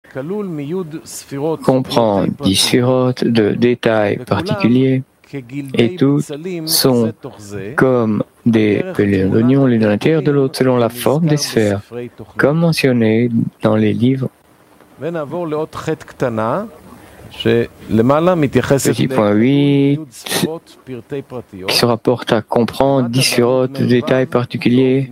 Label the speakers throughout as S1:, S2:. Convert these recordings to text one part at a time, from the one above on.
S1: comprend 10 sphirotes de détails particuliers et toutes sont comme des pelures d'oignon l'une à l'intérieur de l'autre selon la forme des sphères, comme mentionné dans les livres. Petit point 8, qui se rapporte à comprendre 10 sphirotes de détails particuliers.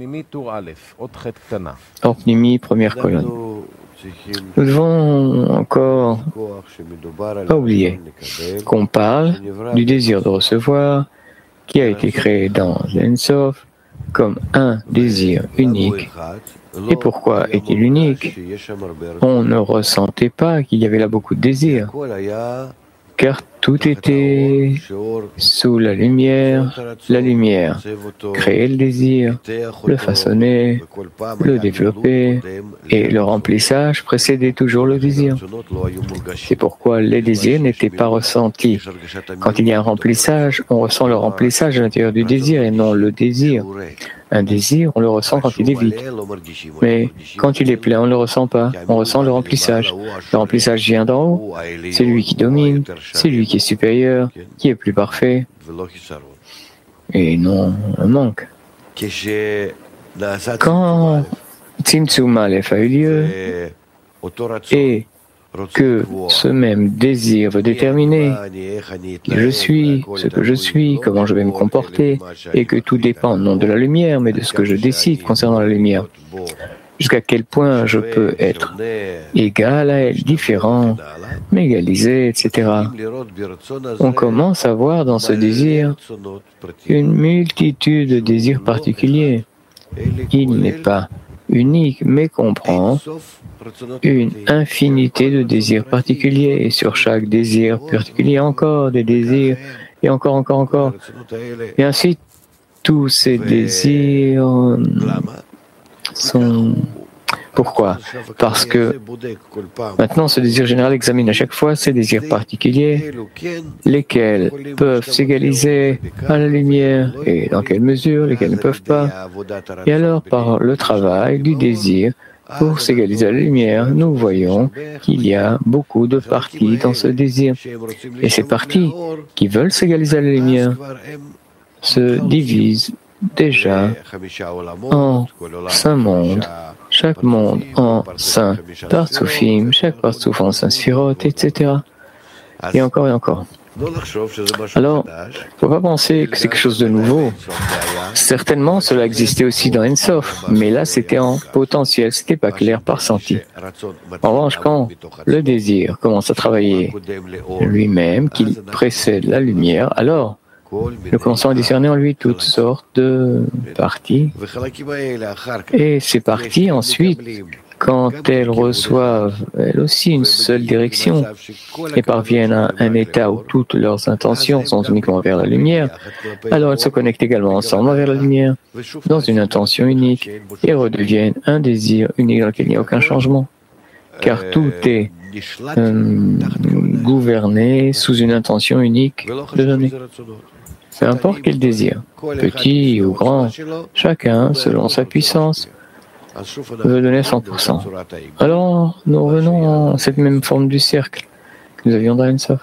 S1: Orpnimi, première colonne. Nous devons encore pas oublier qu'on parle du désir de recevoir qui a été créé dans l'Ensof comme un désir unique. Et pourquoi est-il unique? On ne ressentait pas qu'il y avait là beaucoup de désirs, car tout était sous la lumière créait le désir, le façonnait, le développait, et le remplissage précédait toujours le désir. C'est pourquoi les désirs n'étaient pas ressentis. Quand il y a un remplissage, on ressent le remplissage à l'intérieur du désir et non le désir. Un désir, on le ressent quand il est vide. Mais quand il est plein, on ne le ressent pas. On ressent le remplissage. Le remplissage vient d'en haut. C'est lui qui domine, c'est lui qui est supérieur, qui est plus parfait. Et non un manque. Quand Tzimtzum Aleph a eu lieu et que ce même désir veut déterminer qui je suis, ce que je suis, comment je vais me comporter, et que tout dépend non de la lumière, mais de ce que je décide concernant la lumière. Jusqu'à quel point je peux être égal à elle, différent, m'égaliser, etc. On commence à voir dans ce désir une multitude de désirs particuliers. Il n'est pas unique, mais comprend une infinité de désirs particuliers, et sur chaque désir particulier, encore des désirs, et encore. Et ainsi, tous ces désirs sont... Pourquoi? Parce que maintenant, ce désir général examine à chaque fois ces désirs particuliers, lesquels peuvent s'égaliser à la lumière, et dans quelle mesure, lesquels ne peuvent pas. Et alors, par le travail du désir, pour s'égaliser à la lumière, nous voyons qu'il y a beaucoup de parties dans ce désir. Et ces parties qui veulent s'égaliser à la lumière se divisent déjà en 5 mondes, chaque monde en 5 partsoufim, chaque partsouf en 5 sphirotes, etc. Et encore. Alors, il ne faut pas penser que c'est quelque chose de nouveau. Certainement, cela existait aussi dans Ensof, mais là, c'était en potentiel, ce n'était pas clair par senti. En revanche, quand le désir commence à travailler lui-même, qu'il précède la lumière, alors nous commençons à discerner en lui toutes sortes de parties. Et ces parties, ensuite, quand elles reçoivent elles aussi une seule direction et parviennent à un état où toutes leurs intentions sont uniquement vers la lumière, alors elles se connectent également ensemble vers la lumière, dans une intention unique, et redeviennent un désir unique dans lequel il n'y a aucun changement. Car tout est gouverné sous une intention unique de donner. Peu importe quel désir, petit ou grand, chacun, selon sa puissance, veut donner 100%. Alors, nous revenons à cette même forme du cercle que nous avions dans Ensof.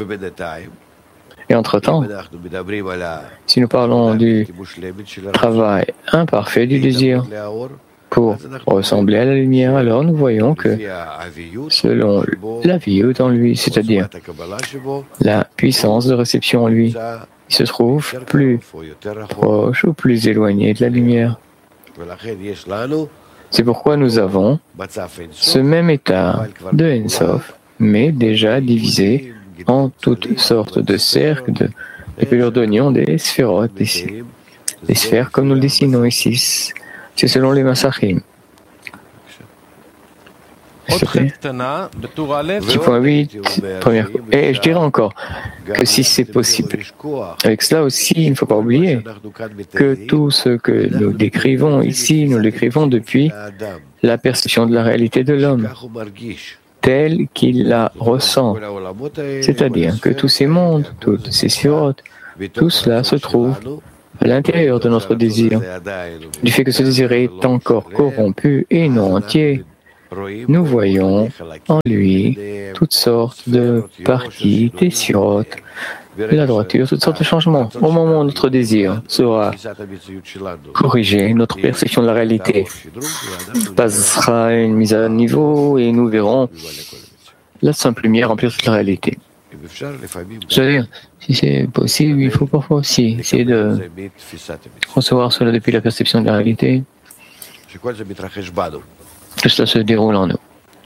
S1: Et entre-temps, si nous parlons du travail imparfait du désir pour ressembler à la lumière, alors nous voyons que selon la vie en lui, c'est-à-dire la puissance de réception en lui, il se trouve plus proche ou plus éloigné de la lumière. C'est pourquoi nous avons ce même état de Ensof, mais déjà divisé en toutes sortes de cercles, de pelures d'oignon, des sphérotes ici. Les sphères comme nous le dessinons ici, c'est selon les Masachim. S'il te plaît. Petit point 8, première. Et je dirais encore que si c'est possible, avec cela aussi, il ne faut pas oublier que tout ce que nous décrivons ici, nous l'écrivons depuis la perception de la réalité de l'homme, telle qu'il la ressent. C'est-à-dire que tous ces mondes, toutes ces sphérotes, tout cela se trouve à l'intérieur de notre désir. Du fait que ce désir est encore corrompu et non entier, nous voyons en lui toutes sortes de parties, des sirotes, de la droiture, toutes sortes de changements. Au moment où notre désir sera corrigé, notre perception de la réalité passera une mise à niveau et nous verrons la simple lumière remplir toute la réalité. C'est-à-dire, si c'est possible, il faut parfois aussi essayer de recevoir cela depuis la perception de la réalité, que cela se déroule en nous.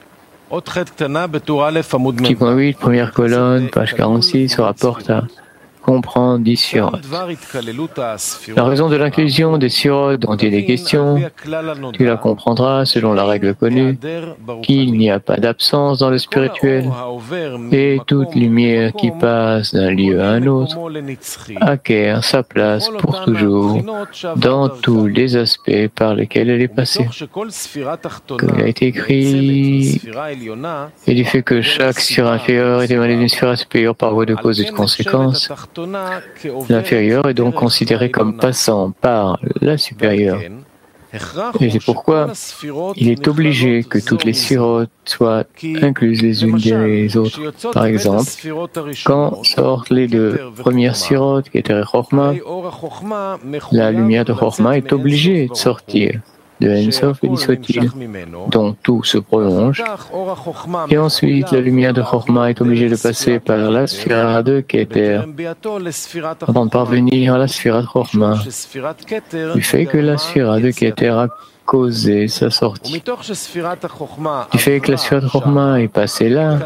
S1: Petit point 8, première colonne, page 46, se rapporte à comprendre 10 sirotes. La raison de l'inclusion des sirotes dont il est question, tu la comprendras selon la règle connue, qu'il n'y a pas d'absence dans le spirituel, et toute lumière qui passe d'un lieu à un autre acquiert sa place pour toujours dans tous les aspects par lesquels elle est passée. Comme il a été écrit, et du fait que chaque sphère inférieure est émanée d'une sphère supérieure par voie de cause et de conséquence, l'inférieur est donc considéré comme passant par la supérieure. Et c'est pourquoi il est obligé que toutes les sphirotes soient incluses les unes des autres. Par exemple, quand sortent les deux premières sphirotes, Keter et Chochma, la lumière de Chochma est obligée de sortir de Ensof et soit-il, dont tout se prolonge. Et ensuite, la lumière de Chochma est obligée de passer par la sphère de Keter avant de parvenir à la sphère de Chochma, du fait que la sphère de Keter a causé sa sortie. Du fait que la sphère de Chochma est passée là,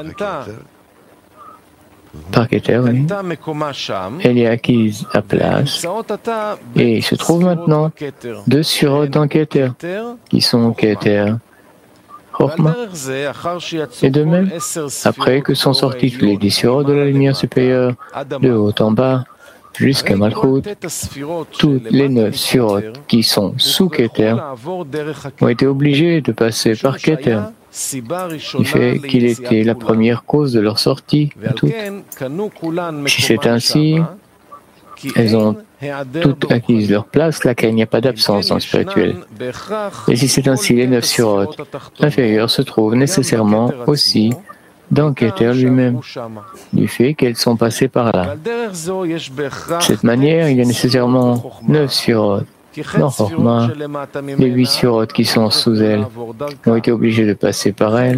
S1: par Keter, oui. Elle est acquise à place et il se trouve maintenant deux sphirotes dans Keter qui sont Keter, Chochma. Et de même, après que sont sortis tous les 10 sphirotes de la lumière supérieure de haut en bas jusqu'à Malchut, toutes les 9 sphirotes qui sont sous Keter ont été obligées de passer par Keter, du fait qu'il était la première cause de leur sortie à toutes. Si c'est ainsi, elles ont toutes acquis leur place, laquelle il n'y a pas d'absence dans le spirituel. Et si c'est ainsi, les 9 surotes inférieures se trouvent nécessairement aussi dans Keter lui-même, du fait qu'elles sont passées par là. De cette manière, il y a nécessairement 9 surotes dans Chochma. Les 8 surotes qui sont sous elle ont été obligées de passer par elle,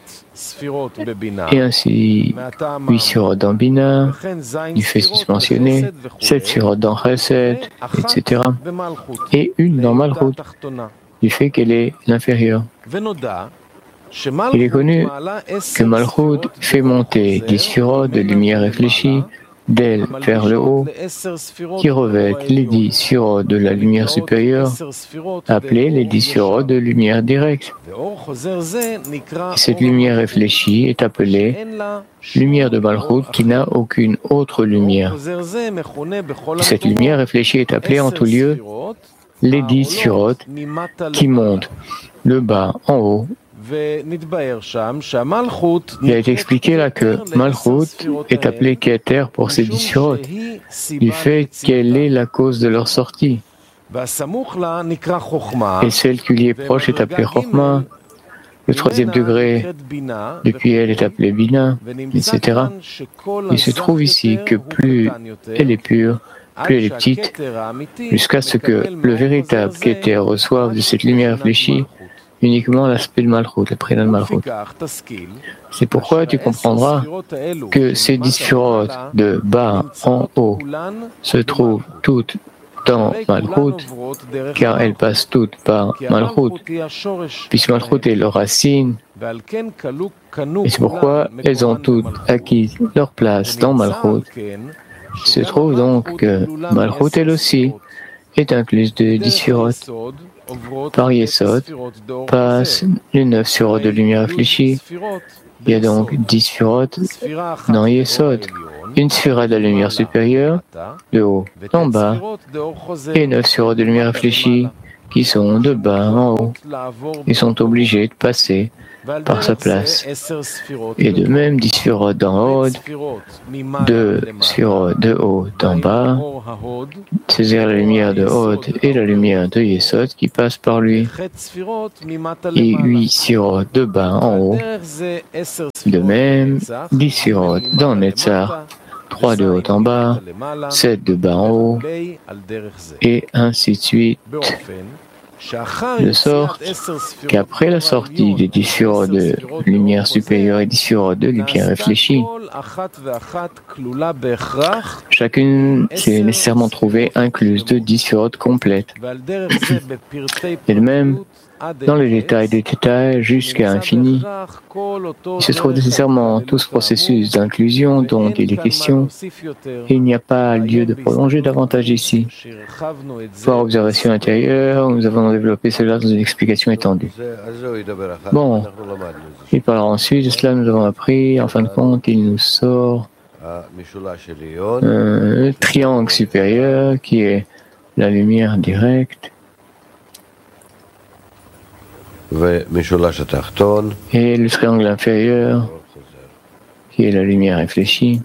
S1: et ainsi 8 surotes dans Bina, du fait suspensionné, 7 surotes dans Chesed, etc. Et une dans Malchut, du fait qu'elle est l'inférieure. Il est connu que Malchut fait monter 10 surotes de lumière réfléchie d'elle vers le haut, qui revêtent les 10 surotes de la lumière supérieure, appelées les 10 surotes de lumière directe. Et cette lumière réfléchie est appelée lumière de Malchut qui n'a aucune autre lumière. Cette lumière réfléchie est appelée en tout lieu les 10 surotes qui montent le bas en haut. Il a été expliqué là que Malchut est appelée Keter pour ses 10 surotes, du fait qu'elle est la cause de leur sortie. Et celle qui lui est proche est appelée Chochma. Le troisième degré, depuis elle, est appelée Bina, etc. Il se trouve ici que plus elle est pure, plus elle est petite, jusqu'à ce que le véritable Keter reçoive de cette lumière réfléchie uniquement l'aspect de Malchut, le prénom de Malchut. C'est pourquoi tu comprendras que ces 10 surotes de bas en haut se trouvent toutes dans Malchut, car elles passent toutes par Malchut, puisque Malchut est leur racine, et c'est pourquoi elles ont toutes acquis leur place dans Malchut. Il se trouve donc que Malchut, elle aussi, est incluse de 10 surotes. Par Yesod passent les 9 surotes de lumière réfléchie. Il y a donc 10 surotes dans Yesod. Une sphira de la lumière supérieure, de haut en bas, et 9 surotes de lumière réfléchie qui sont de bas en haut. Ils sont obligés de passer par sa place. Et de même, 10 sphirotes d'en haut, 2 sphirotes de haut d'en bas, c'est-à-dire la lumière de haut et la lumière de Yesod qui passe par lui, et 8 sphirotes de bas en haut. De même, 10 sphirotes dans Netzar, 3 de haut en bas, 7 de bas en haut, et ainsi de suite, de sorte qu'après la sortie des 10 sphirotes de lumière supérieure et 10 sphirotes de lumière réfléchie, chacune s'est nécessairement trouvée incluse de 10 sphirotes complètes. Et de même, dans les détails des détails jusqu'à l'infini, il se trouve nécessairement tout ce processus d'inclusion dont il est question, et il n'y a pas lieu de prolonger davantage ici. Par observation intérieure, nous avons développé cela dans une explication étendue. Bon, il parlera ensuite de cela, nous avons appris, en fin de compte, il nous sort un triangle supérieur qui est la lumière directe, et le triangle inférieur, qui est la lumière réfléchie.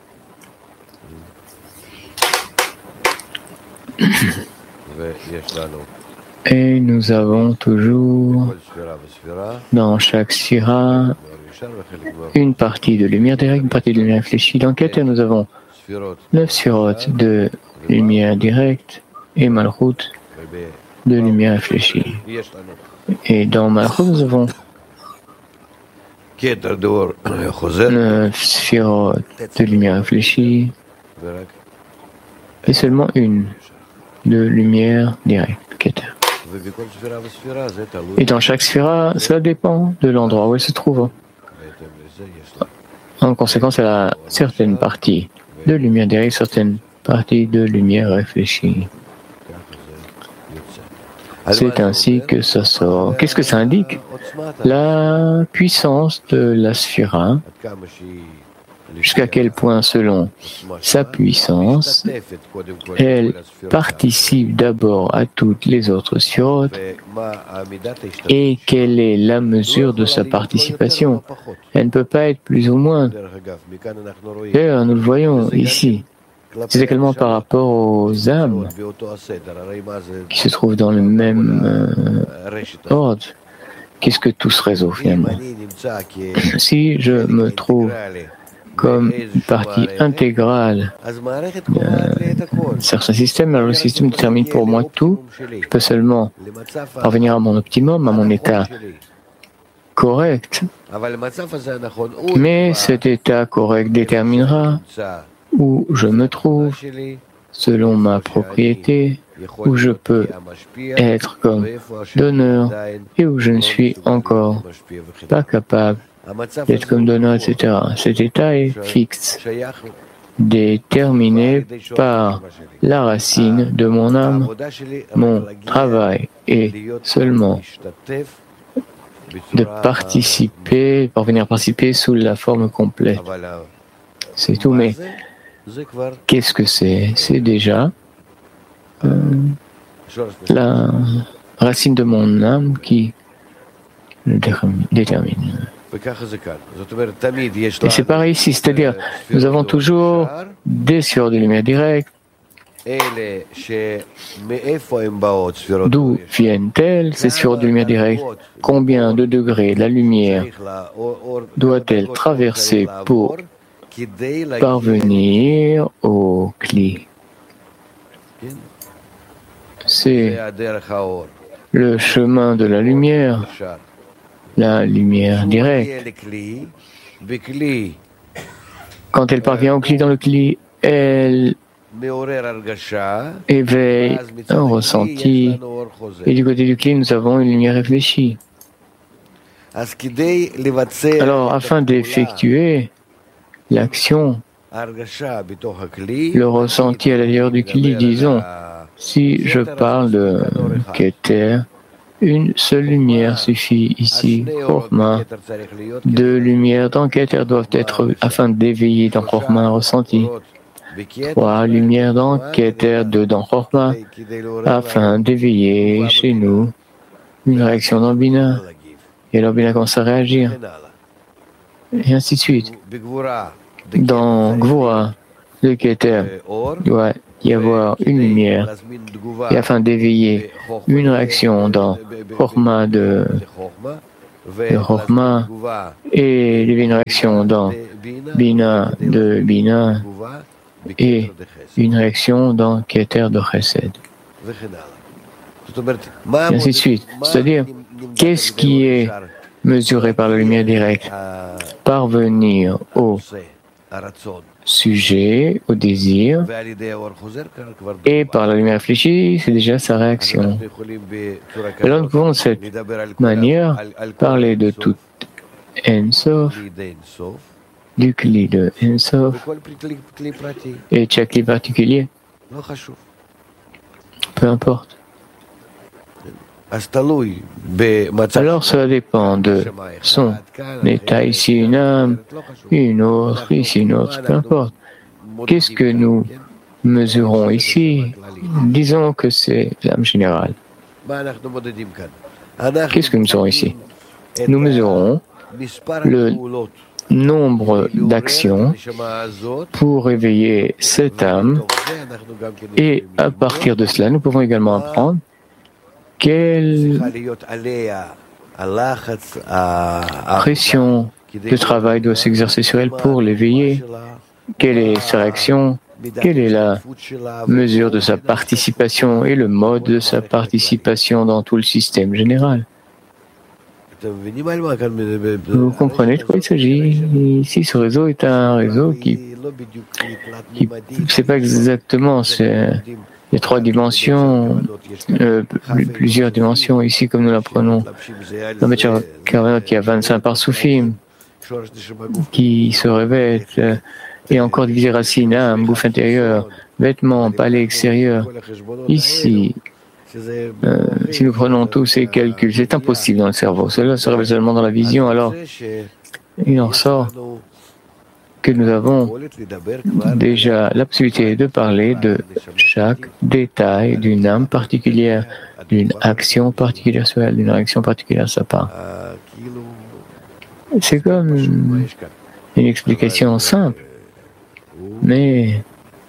S1: Et nous avons toujours, dans chaque sphira, une partie de lumière directe, une partie de lumière réfléchie. Dans Keter, nous avons 9 sphirotes de lumière directe et Malchut de lumière réfléchie. Et dans Malchut, nous avons 9 sphirotes de lumière réfléchie et seulement une de lumière directe, Keter. Et dans chaque sphira, cela dépend de l'endroit où elle se trouve. En conséquence, elle a certaines parties de lumière directe, certaines parties de lumière réfléchie. C'est ainsi que ça sort. Qu'est-ce que ça indique? La puissance de la sphira, jusqu'à quel point, selon sa puissance, elle participe d'abord à toutes les autres sphirotes, et quelle est la mesure de sa participation? Elle ne peut pas être plus ou moins. D'ailleurs, nous le voyons ici. C'est également par rapport aux âmes qui se trouvent dans le même ordre. Qu'est-ce que tout ce réseau finalement? Si je me trouve comme une partie intégrale d'un certain système, alors le système détermine pour moi tout. Je peux seulement parvenir à mon optimum, à mon état correct. Mais cet état correct déterminera où je me trouve selon ma propriété, où je peux être comme donneur et où je ne suis encore pas capable d'être comme donneur, etc. Cet état est fixe, déterminé par la racine de mon âme. Mon travail est seulement de participer, parvenir à participer sous la forme complète. C'est tout, mais qu'est-ce que c'est? C'est déjà la racine de mon âme qui le détermine. Et c'est pareil ici, c'est-à-dire nous avons toujours des sphères de lumière directe. D'où viennent-elles ces sphères de lumière directe? Combien de degrés la lumière doit-elle traverser pour parvenir au Kli? C'est le chemin de la lumière directe. Quand elle parvient au Kli, dans le Kli, elle éveille un ressenti. Et du côté du Kli, nous avons une lumière réfléchie. Alors, afin d'effectuer l'action, le ressenti à l'intérieur du Kli, disons, si je parle de Keter, une seule lumière suffit ici, Chorma. 2 lumières dans Keter doivent être afin d'éveiller dans Chorma un ressenti. 3 lumières dans Keter, 2 dans Chorma, afin d'éveiller chez nous une réaction dans Bina. Et alors Bina commence à réagir. Et ainsi de suite. Dans Gvura, le Keter, il doit y avoir une lumière. Et afin d'éveiller une réaction dans Chorma de Chorma et une réaction dans Bina de Bina et une réaction dans Keter de Chesed. Et ainsi de suite. C'est-à-dire, qu'est-ce qui est mesuré par la lumière directe? Parvenir au sujet, au désir, et par la lumière réfléchie, c'est déjà sa réaction. Alors nous pouvons de cette manière parler de tout Ensof, du Kli de Ensof, et de chaque Kli particulier, peu importe. Alors cela dépend de son état, ici une âme, une autre, ici une autre, peu importe. Qu'est-ce que nous mesurons ici? Disons que c'est l'âme générale. Qu'est-ce que nous mesurons ici? Nous mesurons le nombre d'actions pour réveiller cette âme et à partir de cela, nous pouvons également apprendre quelle pression de travail doit s'exercer sur elle pour l'éveiller, quelle est sa réaction, quelle est la mesure de sa participation et le mode de sa participation dans tout le système général. Vous comprenez de quoi il s'agit? Ici, ce réseau est un réseau qui c'est pas exactement, il y a trois dimensions, plusieurs dimensions ici, comme nous l'apprenons. Dans Betcher Kavanot, il y a 25 parsoufim qui se revêtent, et encore divisé racine, âme, bouffe intérieure, vêtements, palais extérieur. Ici, si nous prenons tous ces calculs, c'est impossible dans le cerveau. Cela se révèle seulement dans la vision. Alors, il en sort que nous avons déjà la possibilité de parler de chaque détail d'une âme particulière, d'une action particulière sur elle, d'une réaction particulière à sa part. C'est comme une explication simple, mais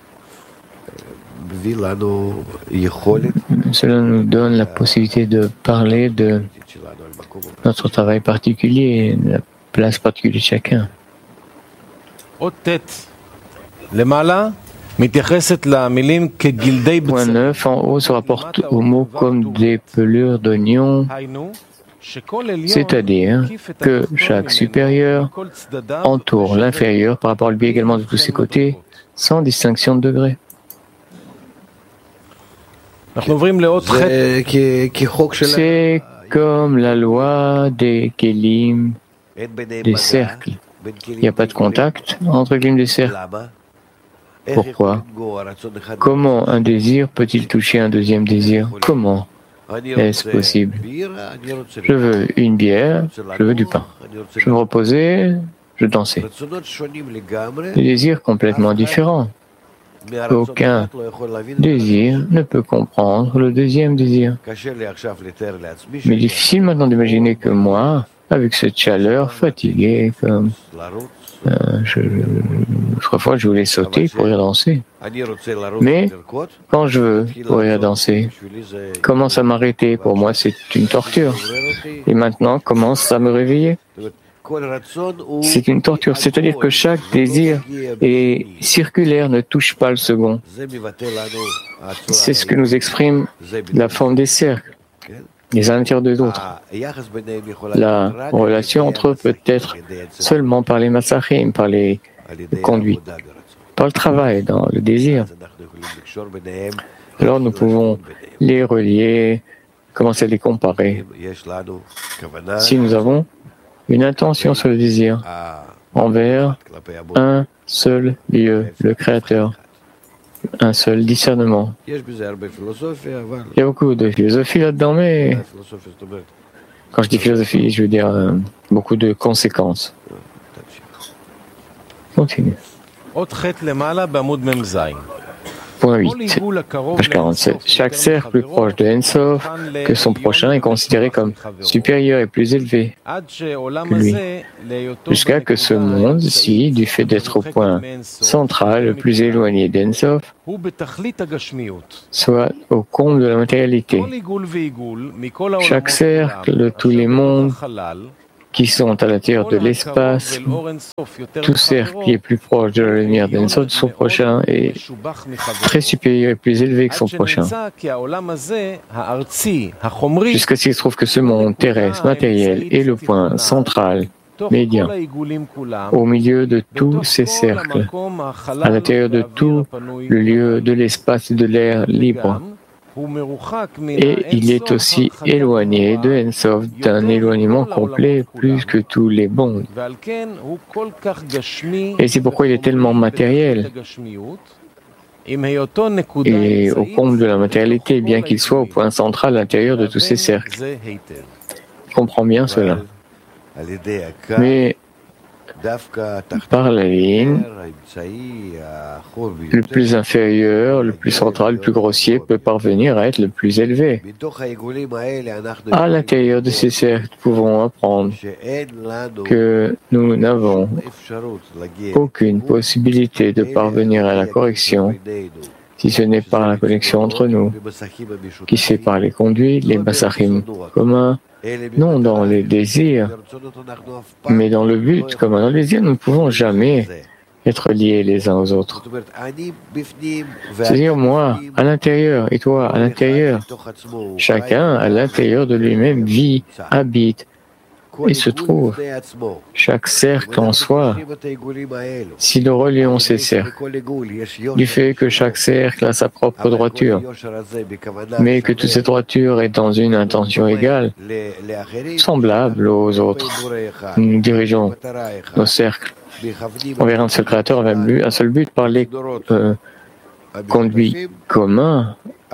S1: cela nous donne la possibilité de parler de notre travail particulier, de la place particulière de chacun. Point 9, en haut se rapporte aux mots comme des pelures d'oignons, c'est-à-dire que chaque supérieur entoure l'inférieur par rapport à lui également de tous ses côtés, sans distinction de degré. C'est comme la loi des kelim, des cercles. Il n'y a pas de contact entre les kelim des cercles. Pourquoi? Comment un désir peut-il toucher un deuxième désir? Comment est-ce possible? Je veux une bière, je veux du pain. Je veux me reposer, je veux danser. Des désirs complètement différents. Aucun désir ne peut comprendre le deuxième désir. Mais difficile maintenant d'imaginer que moi, avec cette chaleur, fatigué, comme parfois je voulais sauter pour y danser. Mais quand je veux pour y danser, commence à m'arrêter. Pour moi, c'est une torture. Et maintenant, commence à me réveiller. C'est une torture, c'est-à-dire que chaque désir est circulaire, ne touche pas le second. C'est ce que nous exprime la forme des cercles, les uns à l'intérieur des autres. La relation entre eux peut être seulement par les massachim, par les conduites, par le travail, dans le désir. Alors nous pouvons les relier, commencer à les comparer. Si nous avons une intention sur le désir envers un seul Dieu, le Créateur, un seul discernement. Il y a beaucoup de philosophie là-dedans, mais quand je dis philosophie, je veux dire beaucoup de conséquences. Continue. Point 8, page 47. Chaque cercle plus proche de Ensof que son prochain est considéré comme supérieur et plus élevé que lui, jusqu'à que ce monde-ci, du fait d'être au point central le plus éloigné d'Ensof, soit au comble de la matérialité. Chaque cercle de tous les mondes qui sont à l'intérieur de l'espace, tout cercle qui est plus proche de la lumière d'Ensof de son prochain est très supérieur et plus élevé que son prochain. Jusqu'à ce qu'il se trouve que ce monde terrestre matériel est le point central, médian, au milieu de tous ces cercles, à l'intérieur de tout le lieu de l'espace et de l'air libre. Et il est aussi éloigné de Ensof d'un éloignement complet plus que tous les mondes. Et c'est pourquoi il est tellement matériel et au comble de la matérialité, bien qu'il soit au point central à l'intérieur de tous ces cercles. Je comprends bien cela. Mais par la ligne, le plus inférieur, le plus central, le plus grossier peut parvenir à être le plus élevé. À l'intérieur de ces cercles, nous pouvons apprendre que nous n'avons aucune possibilité de parvenir à la correction si ce n'est par la connexion entre nous, qui se fait par les conduits, les basachim communs, non dans les désirs, mais dans le but. Comme dans les désirs, nous ne pouvons jamais être liés les uns aux autres. C'est-à-dire moi à l'intérieur et toi à l'intérieur. Chacun à l'intérieur de lui-même vit, habite et se trouve. Chaque cercle en soi, si nous relions ces cercles, du fait que chaque cercle a sa propre droiture, mais que toute cette droiture est dans une intention égale, semblable aux autres, nous dirigeons nos cercles envers un seul créateur, un seul but, par les conduits communs,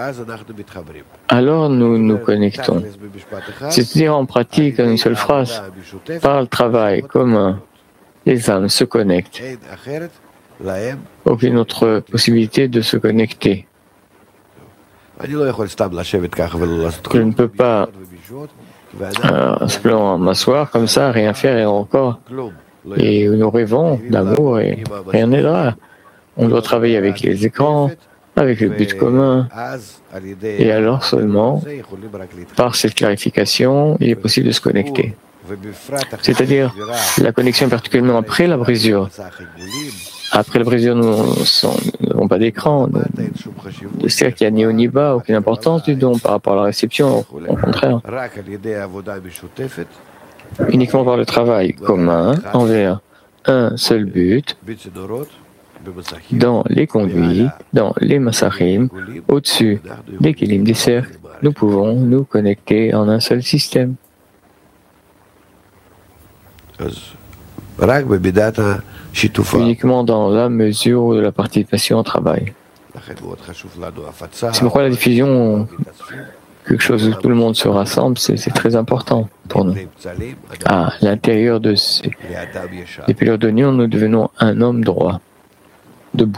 S1: alors nous nous connectons. C'est-à-dire en pratique, en une seule phrase, par le travail commun, les âmes se connectent. Aucune autre possibilité de se connecter. Je ne peux pas simplement m'asseoir comme ça, rien faire et encore. Et nous rêvons d'amour et rien n'aidera. On doit travailler avec les écrans, avec le but commun. Et alors seulement, par cette clarification, il est possible de se connecter. C'est-à-dire la connexion particulièrement après la brisure. Après la brisure, nous n'avons pas d'écran. C'est-à-dire qu'il n'y a ni haut ni bas, aucune importance du don par rapport à la réception, au contraire. Uniquement par le travail commun envers un seul but, dans les conduits, dans les massachim, au-dessus des kélim des cercles, nous pouvons nous connecter en un seul système. Uniquement dans la mesure de la participation au travail. C'est pourquoi la diffusion, quelque chose où tout le monde se rassemble, c'est très important pour nous. À l'intérieur de ces périodes d'union, nous devenons un homme droit, debout.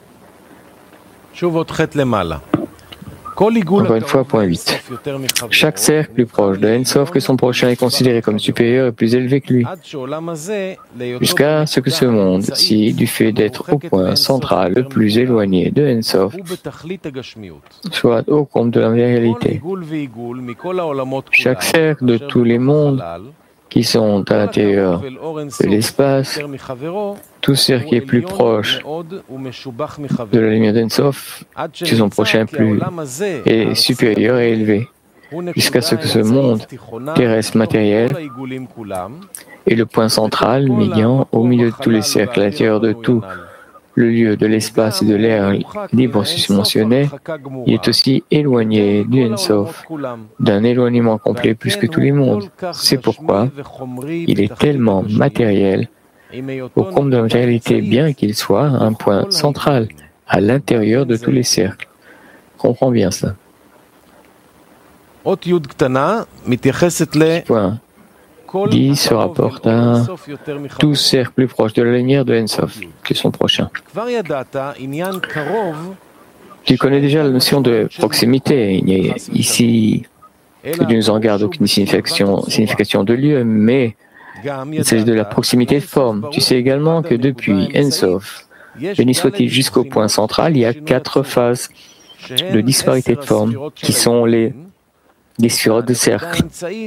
S1: Encore une fois, point 8. Chaque cercle plus proche de Ensof que son prochain est considéré comme supérieur et plus élevé que lui, jusqu'à ce que ce monde-ci, du fait d'être au point central le plus éloigné de Ensof, soit au comble de la réalité. Chaque cercle de tous les mondes qui sont à l'intérieur de l'espace, tout cercle qui est plus proche de la lumière d'Ensof, que son prochain plus est supérieur et élevé, jusqu'à ce que ce monde terrestre matériel est le point central, médian, au milieu de tous les cercles, à l'intérieur de tout le lieu de l'espace et de l'air libre susmentionné, il est aussi éloigné du Ensof, d'un éloignement complet plus que tous les mondes. C'est pourquoi il est tellement matériel, au comble de la matérialité, bien qu'il soit un point central, à l'intérieur de tous les cercles. Comprends bien ça. Point 10 se rapporte à tout cercle plus proche de la lumière de Ensof que son prochain. Tu connais déjà la notion de proximité. Il n'y a ici que Dieu nous en garde aucune signification de lieu, mais il s'agit de la proximité de forme. Tu sais également que depuis Ensof, béni soit-il jusqu'au point central, il y a 4 phases de disparité de forme qui sont les sphirotes de cercle.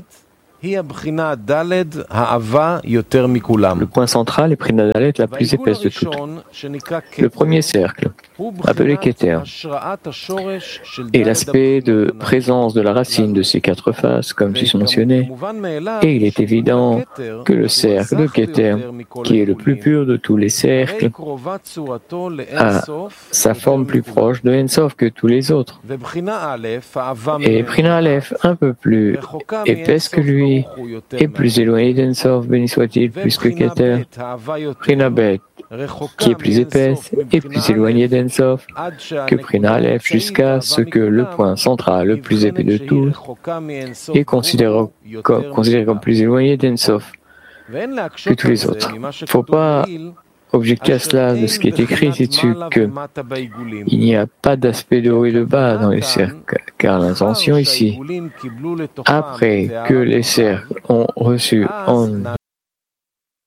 S1: Le point central est Prina Dalet, la plus épaisse de toutes. Le premier cercle, appelé Keter, est l'aspect de présence de la racine de ces 4 faces, comme je l'ai mentionné. Et il est évident que le cercle de Keter, qui est le plus pur de tous les cercles, a sa forme plus proche de Ensof que tous les autres. Et Prina Aleph, un peu plus épaisse que lui, et plus éloigné d'Ensof, béni soit-il, plus que Keter. Prina Bet, qui est plus épaisse et plus éloignée d'Ensof que Prina Aleph, jusqu'à ce que le point central, le plus épais de tous, est considéré comme plus éloigné d'Ensof que tous les autres. Il ne faut pas objecter à cela de ce qui est écrit ci-dessus qu'il n'y a pas d'aspect de haut et de bas dans les cercles, car l'intention ici, après que les cercles ont reçu en